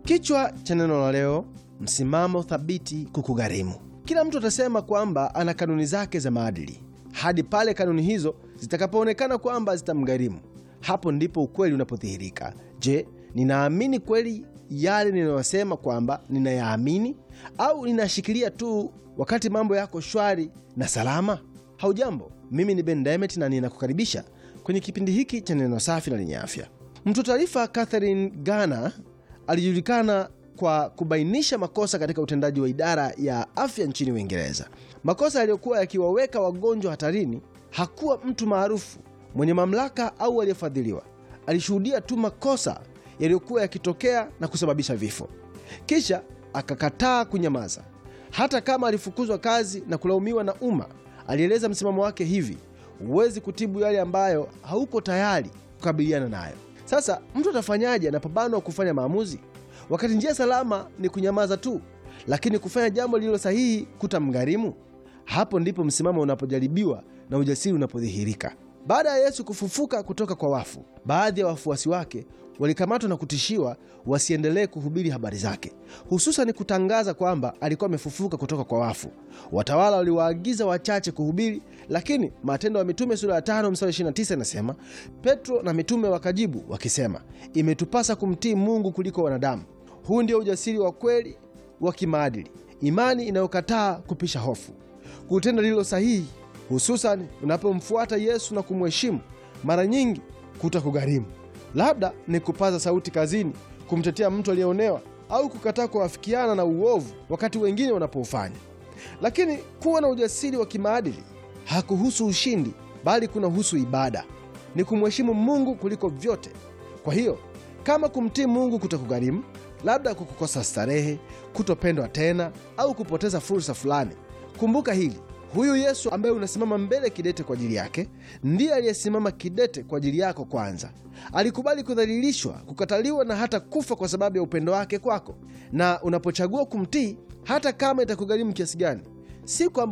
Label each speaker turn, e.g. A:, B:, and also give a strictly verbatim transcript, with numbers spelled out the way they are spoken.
A: Kichwa cha neno la leo: msimamo thabiti kukugharimu. Kila mtu atasema kwamba ana kanuni zake za maadili hadi pale kanuni hizo zitakapoonekana kwamba zitamgharimu. Hapo ndipo ukweli unapodhihirika. Je, ninaamini kweli yale ninayosema kwamba ninayaamini, au ninashikilia tu wakati mambo yako shwari na salama? Haujambo, mimi ni Ben Demet na ninakukaribisha kwenye kipindi hiki cha neno safi na lenye afya. Mtu taarifa Catherine Gana alijulikana kwa kubainisha makosa katika utendaji wa idara ya afya nchini Uingereza. Makosa yaliyokuwa yakiwaweka wagonjwa hatarini. Hakuwa mtu maarufu, mwenye mamlaka au aliyefadhiliwa. Alishuhudia tu makosa yaliyokuwa yakitokea na kusababisha vifo. Kisha akakataa kunyamaza. Hata kama alifukuzwa kazi na kulaumiwa na umma, alieleza msimamo wake hivi: huwezi kutibu yale ambayo hauko tayari kukabiliana nayo. Sasa mtu atafanyaje anapobanwa kufanya maamuzi, wakati njia salama ni kunyamaza tu, lakini kufanya jambo lililo sahihi kutamgharimu? Hapo ndipo msimamo unapojaribiwa na ujasiri unapodhihirika. Baada ya Yesu kufufuka kutoka kwa wafu, baadhi ya wafuasi wake walikamatwa na kutishiwa wasiendelee kuhubiri habari zake, hususan kutangaza kwamba alikuwa amefufuka kutoka kwa wafu. Watawala waliwaagiza wachache kuhubiri, lakini Matendo ya Mitume sura ya tano mstari ishirini na tisa inasema, Petro na mitume wakajibu wakisema, imetupasa kumtii Mungu kuliko wanadamu. Huu ndio ujasiri wa kweli wa kimaadili, imani inayokataa kupisha hofu, kutenda lililo sahihi, hususan unapomfuata Yesu na kumheshimu. Mara nyingi kutakugharimu. Labda ni kupaza sauti kazini kumtetea mtu aliyeonewa, au kukataa kuafikiana na uovu wakati wengine wanapoufanya. Lakini kuwa na ujasiri wa kimaadili hakuhusu ushindi, bali kunahusu ibada. Ni kumheshimu Mungu kuliko vyote. Kwa hiyo kama kumtii Mungu kutakugharimu, labda kukukosa starehe, kutopendwa tena, au kupoteza fursa fulani, kumbuka hili: huyu Yesu ambaye unasimama mbele kidete kwa ajili yake, ndiye aliyesimama kidete kwa ajili yako kwanza. Alikubali kudhalilishwa, kukataliwa na hata kufa kwa sababu ya upendo wake kwako. Na unapochagua kumtii, hata kama itakugharimu kiasi gani, si kwamba